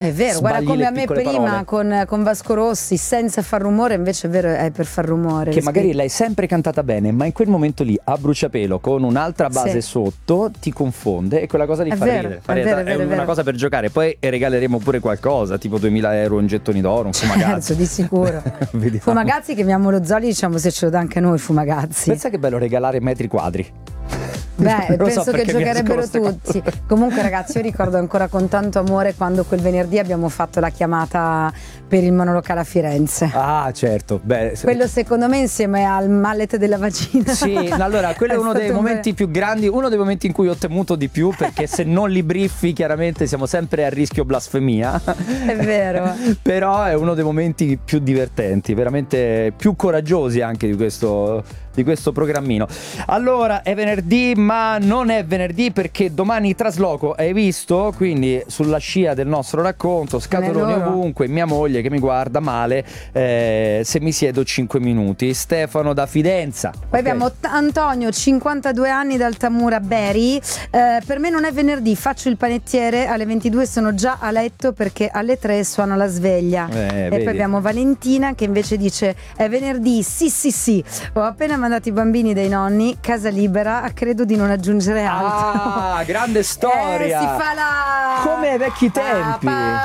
è vero, guarda come a me prima con Vasco Rossi, senza far rumore, invece è vero, è per far rumore. Che magari l'hai sempre cantata bene, ma in quel momento lì, a bruciapelo, con un'altra base sotto, ti confonde e quella cosa lì fa ridere. È una cosa per giocare. Poi regaleremo pure qualcosa, tipo 2.000 euro in gettoni d'oro, un Fumagazzi. Certo, di sicuro. Fumagazzi, chiamiamo lo Zoli, diciamo se ce lo dà anche noi Fumagazzi. Pensa che bello regalare metri quadri. Beh, penso che giocherebbero tutti. Comunque ragazzi, io ricordo ancora con tanto amore quando quel venerdì abbiamo fatto la chiamata per il monolocale a Firenze. Ah, certo. Beh, quello secondo me insieme al mallet della vagina. Sì, allora quello è uno dei momenti più grandi, uno dei momenti in cui ho temuto di più, perché se non li briffi chiaramente siamo sempre a rischio blasfemia. È vero. Però è uno dei momenti più divertenti, veramente più coraggiosi anche di questo programmino. Allora è venerdì, ma non è venerdì perché domani trasloco, hai visto? Quindi sulla scia del nostro racconto, scatoloni ovunque, mia moglie che mi guarda male se mi siedo 5 minuti. Stefano da Fidenza. Poi abbiamo Antonio, 52 anni, da Altamura Beri. Per me non è venerdì, faccio il panettiere, alle 22 sono già a letto perché alle 3 suono la sveglia. E vedi. poi abbiamo Valentina che invece dice è venerdì, sì, ho appena mandato i bambini dai nonni, casa libera, credo di non aggiungere altro. Ah, grande storia. Si fa la... come ai vecchi tempi.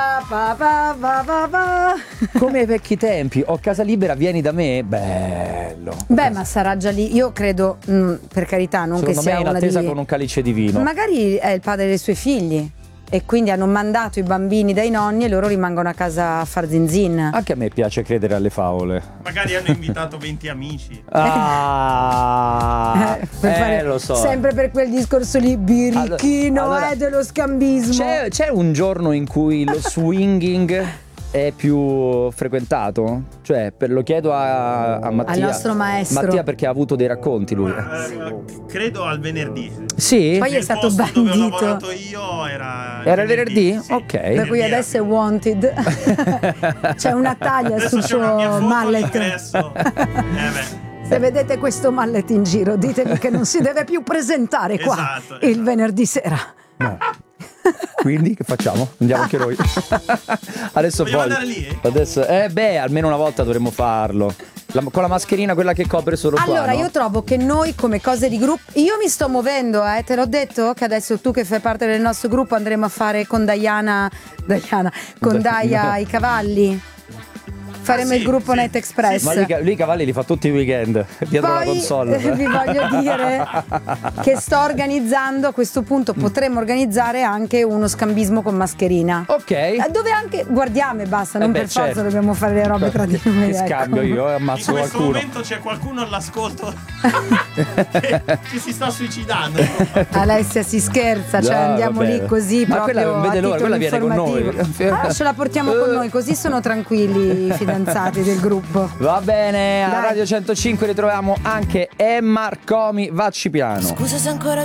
Come ai vecchi tempi. Ho casa libera, vieni da me. Bello. Beh, ma sarà già lì. Io credo, per carità, non secondo che sia me in una attesa con un calice di vino. Magari è il padre dei suoi figli e quindi hanno mandato i bambini dai nonni e loro rimangono a casa a far zinzin. Anche a me piace credere alle favole. Magari hanno invitato 20 amici. Lo so. Sempre per quel discorso lì birichino, dello scambismo. C'è un giorno in cui lo swinging è più frequentato? Cioè, lo chiedo a Mattia. Al nostro maestro. Mattia, perché ha avuto dei racconti lui. Credo al venerdì. Sì? Poi è stato bandito. Dove ho lavorato io era venerdì? Sì. Ok. Per cui adesso è wanted. C'è una taglia sul suo mallet. Se vedete questo mallet in giro, ditemi che non si deve più presentare qua il venerdì sera. No. Quindi che facciamo? Andiamo anche noi. Adesso vogliamo andare lì? Adesso, almeno una volta dovremmo farlo. Con la mascherina, quella che copre solo qua. Allora, io trovo che noi come cose di gruppo, io mi sto muovendo, te l'ho detto che adesso tu che fai parte del nostro gruppo andremo a fare con Diana con Daia i cavalli. Faremo il gruppo Net Express. Ma lui i cavalli li fa tutti i weekend dietro la console. Vi voglio dire che sto organizzando, a questo punto potremmo organizzare anche uno scambismo con mascherina. Ok. Dove anche guardiamo e basta, non per forza dobbiamo fare le robe tra di noi. Che scambio io ammazzo qualcuno. In questo momento c'è qualcuno all'ascolto che si sta suicidando. Alessia si scherza, cioè andiamo lì così. Ma proprio quella non vede l'ora, quella viene con noi. Ce la portiamo con noi, così sono tranquilli i fidanzati del gruppo. Va bene, a Radio 105 ritroviamo anche Emma Arcomi, Vacci piano. Scusa se ancora